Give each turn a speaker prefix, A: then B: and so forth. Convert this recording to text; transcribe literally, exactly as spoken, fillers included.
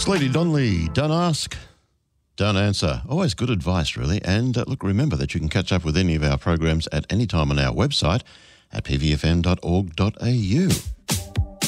A: Sleety Donnelly, don't ask, don't answer. Always good advice, really. And uh, look, remember that you can catch up with any of our programs at any time on our website at p v f m dot org dot a u.